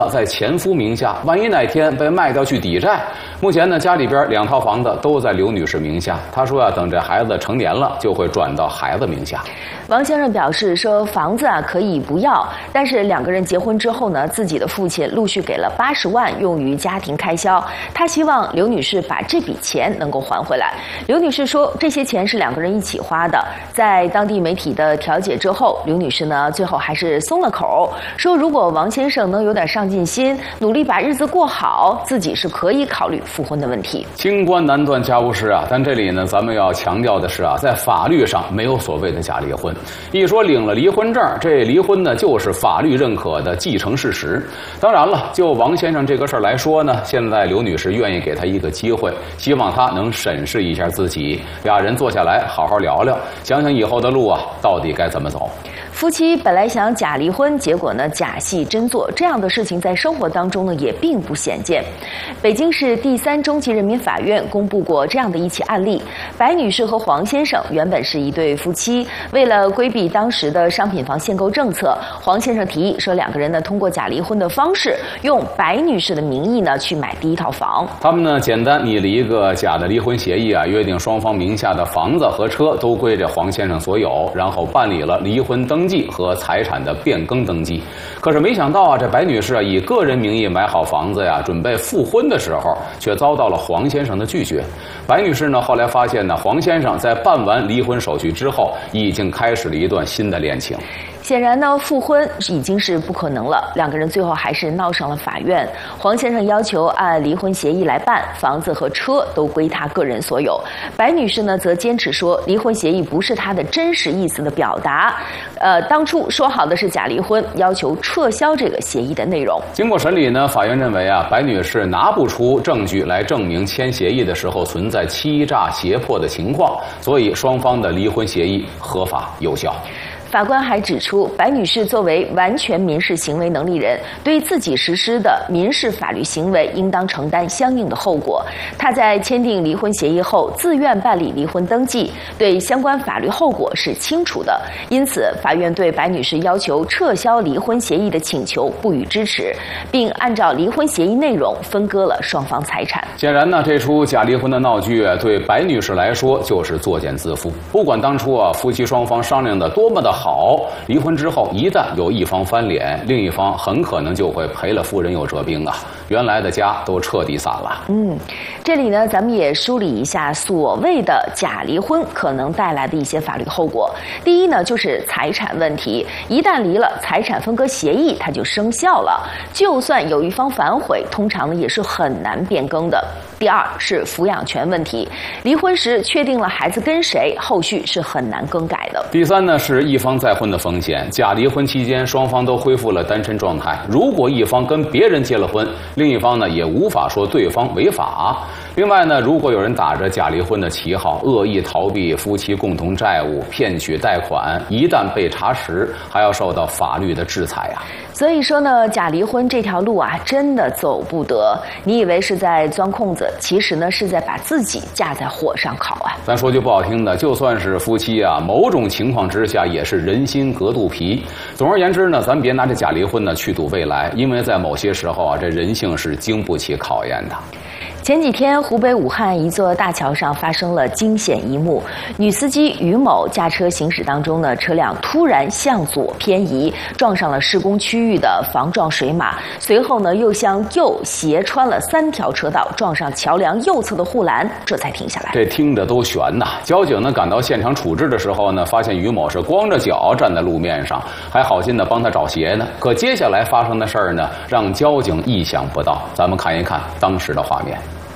在前夫名下，万一哪天被卖掉去抵债，目前呢家里边2套房子都在刘女士名下。她说等这孩子成年了就会转到孩子名下。 王先生表示说，房子可以不要，但是2个人结婚之后呢，自己的父亲陆续给了80万用于家庭开销，他希望刘女士把这笔钱能够还回来。刘女士说，这些钱是2个人一起花的。在当地媒体的调解之后，刘女士呢最后还是松了口，说如果王先生能有点上进心，努力把日子过好，自己是可以考虑复婚的问题。 清官难断家务事但这里呢，咱们要强调的是在法律上没有所谓的假离婚。一说领了离婚证，这离婚呢就是法律认可的继承事实。当然了，就王先生这个事儿来说呢，现在刘女士愿意给他一个机会，希望他能审视一下自己，2人坐下来好好聊聊，想想以后的路到底该怎么走。 夫妻本来想假离婚，结果呢假戏真做，这样的事情在生活当中呢也并不鲜见。北京市第3中级人民法院公布过这样的一起案例：白女士和黄先生原本是一对夫妻，为了规避当时的商品房限购政策，黄先生提议说2个人呢通过假离婚的方式，用白女士的名义呢去买第1套房。 他们呢简单拟了一个假的离婚协议约定双方名下的房子和车都归这黄先生所有，然后办理了离婚登记和财产的变更登记。可是没想到这白女士以个人名义买好房子准备复婚的时候，却遭到了黄先生的拒绝。白女士呢后来发现呢，黄先生在办完离婚手续之后，已经开始了一段新的恋情。 显然呢，复婚已经是不可能了，2个人最后还是闹上了法院。黄先生要求按离婚协议来办，房子和车都归他个人所有。白女士呢则坚持说，离婚协议不是她的真实意思的表达，当初说好的是假离婚，要求撤销这个协议的内容。 经过审理呢，法院认为白女士拿不出证据来证明签协议的时候存在欺诈胁迫的情况，所以双方的离婚协议合法有效。 法官还指出，白女士作为完全民事行为能力人，对自己实施的民事法律行为应当承担相应的后果。她在签订离婚协议后自愿办理离婚登记，对相关法律后果是清楚的。因此，法院对白女士要求撤销离婚协议的请求不予支持，并按照离婚协议内容分割了双方财产。 显然呢，这出假离婚的闹剧对白女士来说就是作茧自缚。不管当初夫妻双方商量的多么的好，离婚之后一旦有一方翻脸，另一方很可能就会赔了夫人又折兵原来的家都彻底散了。 这里呢，咱们也梳理一下所谓的假离婚可能带来的一些法律后果。第一呢，就是财产问题，一旦离了，财产分割协议它就生效了，就算有一方反悔，通常呢也是很难变更的。第二是抚养权问题，离婚时确定了孩子跟谁，后续是很难更改的。 第三呢，是一方再婚的风险。假离婚期间，双方都恢复了单身状态，如果一方跟别人结了婚，另一方呢也无法说对方违法。另外呢，如果有人打着假离婚的旗号，恶意逃避夫妻共同债务，骗取贷款，一旦被查实，还要受到法律的制裁所以说呢，假离婚这条路真的走不得。你以为是在钻空子，其实呢是在把自己架在火上烤咱说句不好听的，就算是夫妻某种情况之下也是人心隔肚皮。总而言之呢，咱别拿着假离婚呢去赌未来，因为在某些时候这人性是经不起考验的。 前几天，湖北武汉一座大桥上发生了惊险一幕。女司机于某驾车行驶当中呢，车辆突然向左偏移，撞上了施工区域的防撞水马，随后呢又向右斜穿了3条车道，撞上桥梁右侧的护栏，这才停下来。 这听着都悬交警呢赶到现场处置的时候呢，发现于某是光着脚站在路面上，还好心的帮他找鞋呢。可接下来发生的事儿呢，让交警意想不到。咱们看一看当时的画面。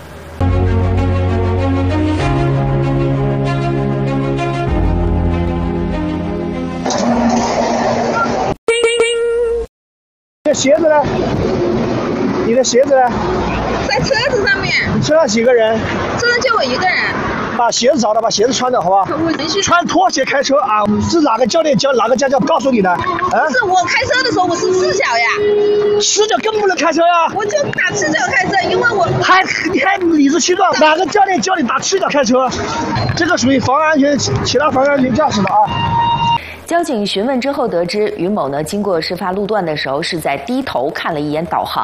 你的鞋子呢？你的鞋子呢？ 在车子上面。 你车上几个人？ 车上就我一个人。 把鞋子找到，把鞋子穿着，好吧？穿拖鞋开车是哪个教练教哪个家教告诉你的？ 不是我开车的时候我是赤脚呀。 赤脚更不能开车呀。 我就打赤脚开车，因为我你还理直气壮，哪个教练教你打赤脚开车？这个属于妨碍安全，其他妨碍安全驾驶的交警询问之后得知，于某呢经过事发路段的时候是在低头看了一眼导航，